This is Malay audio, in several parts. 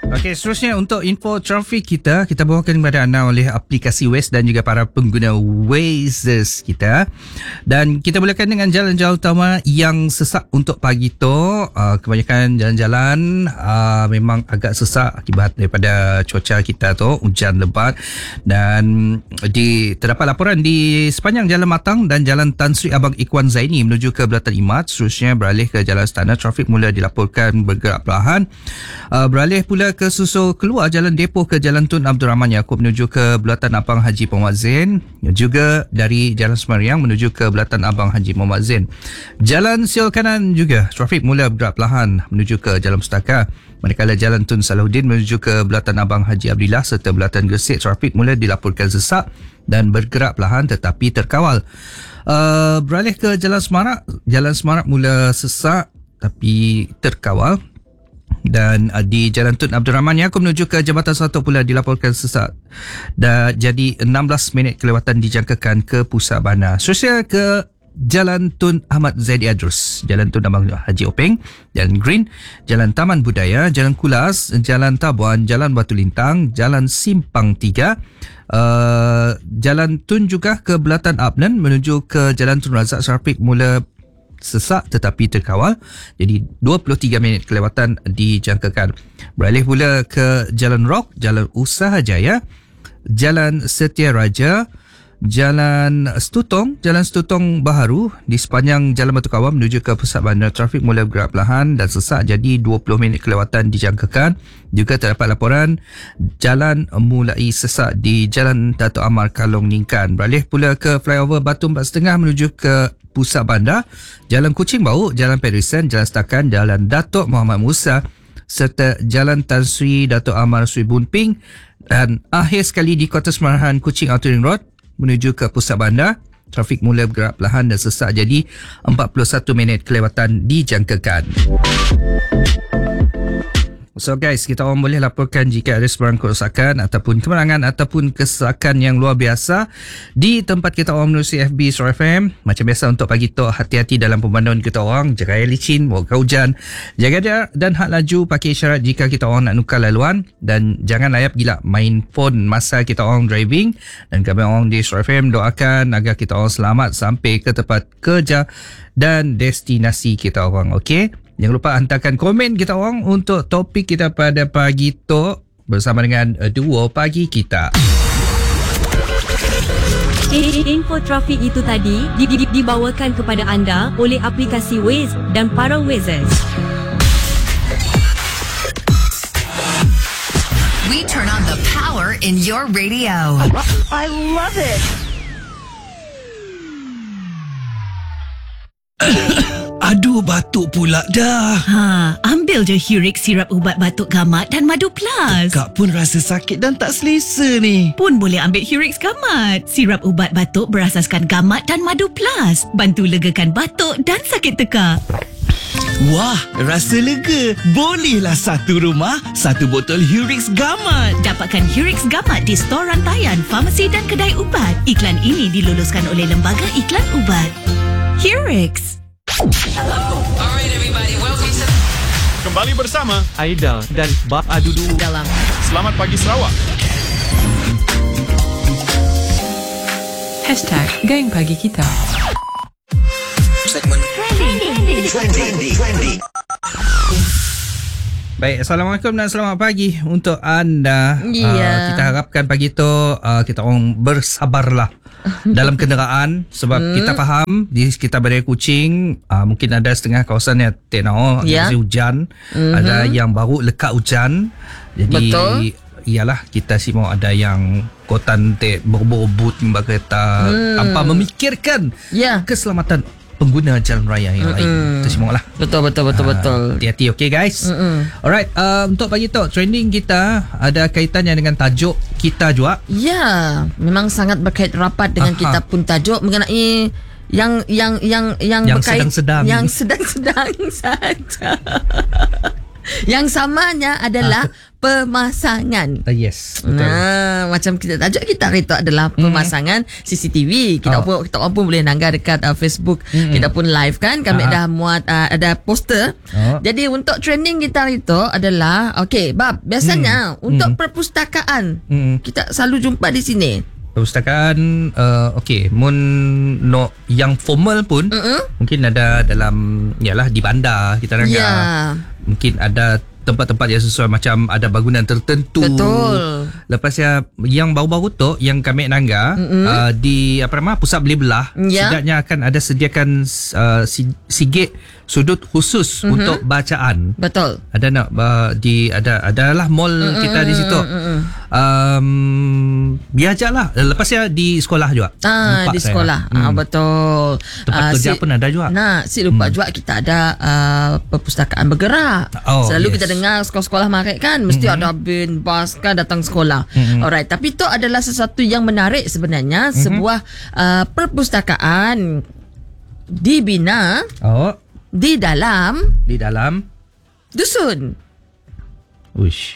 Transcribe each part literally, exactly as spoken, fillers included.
Okey, seterusnya untuk info trafik kita, kita bawakan kepada anda oleh aplikasi Waze dan juga para pengguna Waze kita. Dan kita mulakan dengan jalan-jalan utama yang sesak untuk pagi tu. Uh, kebanyakan jalan-jalan uh, memang agak sesak akibat daripada cuaca kita tu, hujan lebat. Dan di terdapat laporan di sepanjang Jalan Matang dan Jalan Tan Sri Abang Ikhwan Zaini menuju ke Belatan Imat. Seterusnya beralih ke Jalan Istana, trafik mula dilaporkan bergerak perlahan. Uh, beralih pula ke susul keluar Jalan Depoh ke Jalan Tun Abdul Rahman Yaakob menuju ke Belatan Abang Haji Muhammad Zain, juga dari Jalan Semeriang menuju ke Belatan Abang Haji Muhammad Zain. Jalan Siul Kanan juga trafik mula bergerak perlahan menuju ke Jalan Pustaka, manakala Jalan Tun Salahuddin menuju ke Belatan Abang Haji Abdillah serta Belatan Gresik trafik mula dilaporkan sesak dan bergerak perlahan tetapi terkawal. Uh, beralih ke Jalan Semarak, Jalan Semarak mula sesak tapi terkawal. Dan uh, di Jalan Tun Abdul Rahman Yaakob menuju ke Jambatan Satu pula dilaporkan sesak. Dan jadi enam belas minit kelewatan dijangkakan ke pusat bandar. Seterusnya ke Jalan Tun Ahmad Zaidi Adrus, Jalan Tun Abang Haji Openg, Jalan Green, Jalan Taman Budaya, Jalan Kulas, Jalan Tabuan, Jalan Batu Lintang, Jalan Simpang tiga, uh, Jalan Tun juga ke Belatan Upland menuju ke Jalan Tun Razak trafik mula sesak tetapi terkawal, jadi dua puluh tiga minit kelewatan dijangkakan. Beralih pula ke Jalan Rock, Jalan Usaha Jaya, Jalan Setia Raja, Jalan Stutong, Jalan Stutong Baharu di sepanjang Jalan Batu Kawam menuju ke pusat bandar trafik mula bergerak perlahan dan sesak, jadi dua puluh minit kelewatan dijangkakan. Juga terdapat laporan jalan mulai sesak di Jalan Dato' Amar Kalong Ningkan. Beralih pula ke flyover Batu Empat Setengah menuju ke pusat bandar, Jalan Kuching Bau, Jalan Perisan, Jalan Setakan, Jalan Datuk Muhammad Musa serta Jalan Tan Sri Dato' Amar Sri Bunping. Dan akhir sekali di Kota Semarahan Kuching Outer Ring Road menuju ke pusat bandar, trafik mula bergerak perlahan dan sesak, jadi empat puluh satu minit kelewatan dijangkakan. So guys, kita orang boleh laporkan jika ada sebarang kerosakan ataupun kemenangan ataupun kesesakan yang luar biasa di tempat kita orang menerusi F B Star F M. Macam biasa untuk pagi tu, hati-hati dalam pemanduan kita orang, jaga air licin, bawa hujan, jaga jarak dan had laju, pakai isyarat jika kita orang nak nukar laluan, dan jangan layap gila main phone masa kita orang driving. Dan kami orang di Star F M doakan agar kita orang selamat sampai ke tempat kerja dan destinasi kita orang. Okey, jangan lupa hantarkan komen kita orang untuk topik kita pada pagi tu bersama dengan duo pagi kita. Info trafik itu tadi dibawakan kepada anda oleh aplikasi Waze dan para Wazers. We turn on the power in your radio. I love it. Aduh, batuk pula dah. Ha, ambil je Hurix sirap ubat batuk gamat dan Madu Plus. Kak pun rasa sakit dan tak selesa ni. Pun boleh ambil Hurix gamat. Sirap ubat batuk berasaskan gamat dan Madu Plus. Bantu legakan batuk dan sakit tekak. Wah, rasa lega. Bolehlah satu rumah, satu botol Hurix gamat. Dapatkan Hurix gamat di stor rantaian, farmasi dan kedai ubat. Iklan ini diluluskan oleh Lembaga Iklan Ubat. Hurix. Alright everybody, welcome to... Kembali bersama Aida dan Bab Adudu dalam Selamat Pagi Sarawak. Hashtag Geng Pagi Kita. Segmen Baik, Assalamualaikum dan selamat pagi untuk anda. Ya. Uh, kita harapkan pagi tu uh, kita orang bersabarlah dalam kenderaan sebab hmm. kita faham di sekitar Badai Kuching uh, mungkin ada setengah kawasan yang tenau ya. hujan, mm-hmm. ada yang baru lekat hujan. Jadi betul. Iyalah kita sih mau ada yang kotan te berbobot mbak kereta hmm. tanpa memikirkan ya. keselamatan pengguna jalan raya yang mm-hmm. lain. Kita semua lah. Betul, betul, betul, uh, betul. Hati-hati, okay guys. Mm-hmm. Alright, uh, untuk pagi tu trending kita ada kaitannya dengan tajuk kita juga. Ya, memang sangat berkait rapat dengan Aha. kita pun tajuk mengenai yang yang yang yang, Yang berkait sedang-sedang. yang sedang-sedang saja. Yang samanya adalah pemasangan. Uh, yes, betul. Nah, macam kita tajuk kita hari tu adalah pemasangan hmm. C C T V. Kita oh. pun kita pun boleh nanggar dekat uh, Facebook. Hmm. Kita pun live kan. Kami uh-huh. dah muat uh, ada poster. Oh. Jadi untuk training kita hari tu adalah okey, bab biasanya hmm. untuk hmm. perpustakaan hmm. kita selalu jumpa di sini. Perpustakaan uh, okey, mun no yang formal pun uh-uh. mungkin ada dalam yalah di bandar kita nanggar. Yeah. Mungkin ada tempat-tempat yang sesuai macam ada bangunan tertentu. Betul. Lepas ya yang baru-baru tu yang kami nanggar mm-hmm. uh, di apa nama pusat beli belah, yeah. setidaknya akan ada sediakan uh, sigit sudut khusus mm-hmm. untuk bacaan. Betul. Ada nak uh, di ada adalah mall mm-hmm. kita di situ. Mm-hmm. Um, biajarlah. Lepas ya di sekolah juga. Ah, di saya. sekolah. Hmm. Ah, betul. Tempat uh, kerja si, pun ada juga. Nah, si lupa hmm. juga kita ada uh, perpustakaan bergerak. Oh, Selalu yes. kita dengar sekolah-sekolah marik kan mesti mm-hmm. ada bin bas kan datang sekolah. Mm-hmm. Alright, tapi itu adalah sesuatu yang menarik sebenarnya, mm-hmm. sebuah uh, perpustakaan dibina oh. di dalam di dalam dusun. Uish.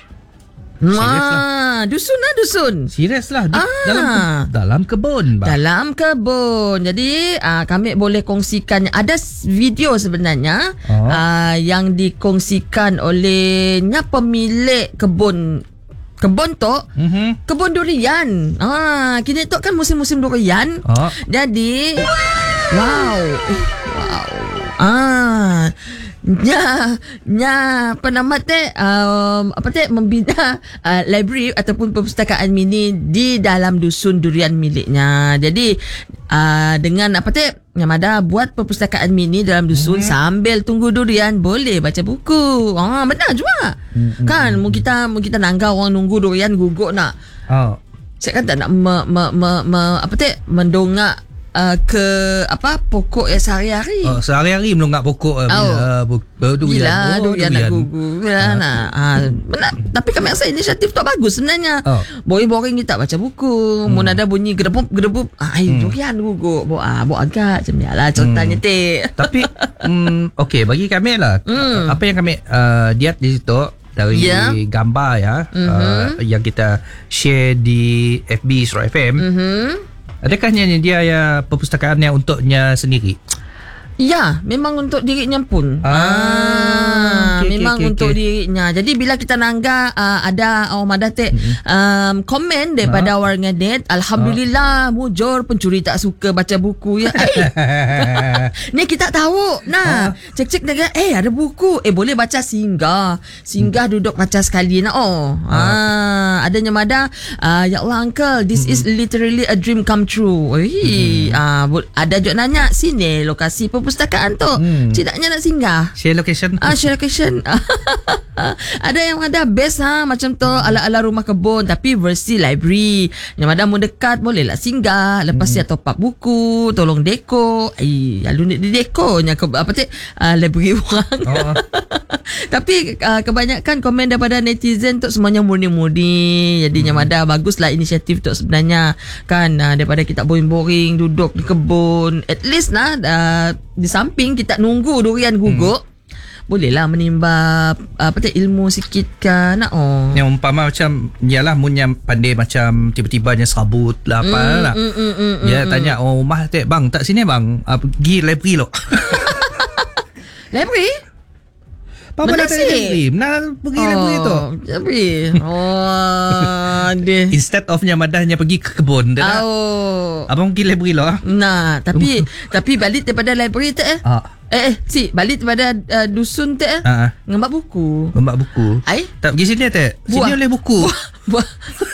Wah, dusun lah dusun. Serius lah du- ah. dalam ke- dalam kebun bang. Dalam kebun. Jadi uh, kami boleh kongsikan. Ada video sebenarnya oh. uh, yang dikongsikan olehnya pemilik kebun. Kebun tu mm-hmm. kebun durian. Ah, kini tu kan musim-musim durian. Oh. Jadi wow. Wow. Ah. Nya, nya apa nama teh um, apa teh membina uh, library ataupun perpustakaan mini di dalam dusun durian miliknya. Jadi uh, dengan apa teh yang ada buat perpustakaan mini dalam dusun hmm. sambil tunggu durian boleh baca buku. Ah, benar juga. Hmm. Kan mu kita mu kita nangga orang nunggu durian guguk nak. Oh. Saya kan tak nak me, me, me, me, apa teh mendongak Uh, ke apa pokok yang sehari-hari. Oh, sehari-hari menunggak pokok uh, oh. uh, durian. Gila, oh, durian nak gugur. Uh. Nah, uh, benar. Tapi kami rasa inisiatif tu bagus sebenarnya. Oh. Boring-boring kita baca buku. Hmm. Mun ada bunyi gedebup gedebup, ah hmm. durian gugur. Bo ah bo agak macam nialah contohnya hmm. teh. Tapi um, okey bagi kami lah. Hmm. Apa yang kami uh, lihat di situ dari yeah. gambar ya mm-hmm. uh, yang kita share di F B Surat F M. Mm-hmm. Adakah hanya dia ya perpustakaannya untuknya sendiri? Ya, memang untuk dirinya pun. Ah, ah okay, memang okay, untuk okay. dirinya. Jadi bila kita nangga uh, ada orang madah tek mm-hmm. um, komen daripada ah. orang ngadet, alhamdulillah ah. mujur pencuri tak suka baca buku ya. Eh, ni kita tahu. Nah, ah. cek-cek negara eh ada buku. Eh boleh baca singgah. Singgah hmm. duduk baca sekali nak. Oh. Ah, ah adanya madah uh, ya Allah uncle, this mm-hmm. is literally a dream come true. Oi, mm-hmm. ah ada jok nanya sini lokasi perpustakaan tu. Hmm. Tidaknya nak singgah. Share location. Ah, share location. Ada yang ada best ha macam tu ala-ala rumah kebun tapi versi library. Yang ada mu dekat bolehlah singgah. Lepas hmm. dia top up buku, tolong deko. Ai, lalu di dekonya ke apa tu uh, library orang. Oh. Tapi uh, kebanyakan komen daripada netizen tu semuanya murni-murni. Jadinya hmm. ada baguslah inisiatif tu sebenarnya kan uh, daripada kita boring-boring duduk di kebun. At least nah uh, di samping kita nunggu durian guguk hmm. bolehlah menimba apa tu ilmu sikit kan. Oh. Yang umpama macam yalah mun yang pandai macam tiba-tiba nya sabut lah apa mm, lah. Mm, mm, mm, dia mm, tanya oh rumah tek bang tak sini bang uh, pergi library lo. Library? Papa nak library. Nak pergi oh, library tu. Library. Oh, dia. Instead of nya madahnya pergi ke kebun dah. Oh. Abang pergi library lo. Nah, tapi tapi balik daripada library tu eh. Ah. Eh, eh, si balik daripada uh, dusun tu eh. Uh-huh. Ngembak buku. Ngembak buku. Ai? Tak pergi sini tak? Sini oleh buku. Buah.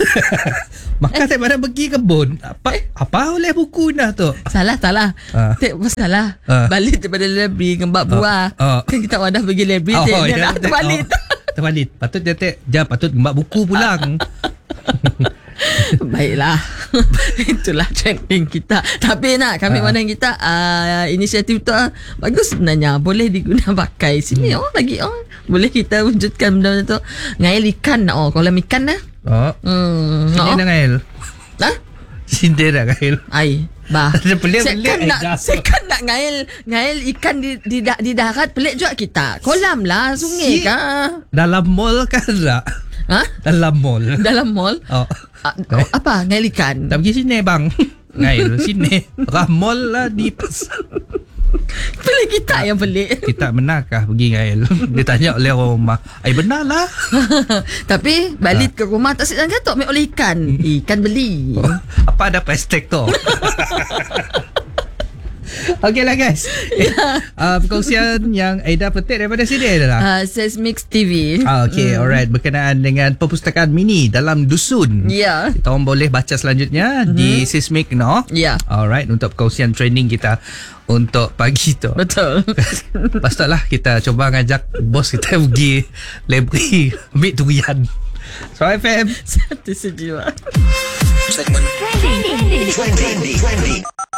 Maka tak pada pergi kebun. Apa eh? apa oleh buku dah tu? Salah, salah. Uh. Tak salah. Uh. Balik daripada library ngembak buah. Uh. Uh. Kan kita wadah pergi library oh, tak. Oh, dia dah terbalik. Oh, terbalik. Patut dia tak jam patut ngembak buku pulang. Baiklah. Itulah trending kita. Tapi nak kami uh. mana kita uh, inisiatif tu uh, bagus sebenarnya. Boleh diguna pakai sini. Hmm. Oh lagi oh boleh kita wujudkan benda-benda tu. Ngail ikan nak oh kolam ikan dah. Oh. Hmm. Sini oh. dah ngail. Hah? Sindir dah Gail. Ai, bah. Pelik-pelik, Saya kan eh, nak dah. saya kan nak ngail ngail ikan di di, da- di darat, pelik juga kita. Kolam lah, sungai Si- kah? Dalam mall kan tak? Ha? Dalam mall. Dalam mall? Oh. Ah, oh, apa? Ngail ikan? Tak pergi sini bang. Gail sini. Orang mall lah di pasar. Pelik kita yang pelik. Kita benarkah pergi Gail? Dia tanya oleh orang rumah. Ay benar lah. Tapi balik ke rumah tak sedang katok mek oleh ikan. Ikan beli. Oh, apa ada pastek tu? Okey lah guys. uh, Perkongsian yang Aida petik daripada sini adalah Uh, Seismix T V. ah, Okay mm. alright. Berkenaan dengan perpustakaan mini dalam dusun. Ya. Kita orang boleh baca selanjutnya mm-hmm. di Seismic no? Ya. Alright. Untuk perkongsian training kita untuk pagi tu. Betul. Lepas tu lah kita cuba ngajak bos kita pergi library ambil durian. So F M Satu sejiwa. Trending. Trending. Trending.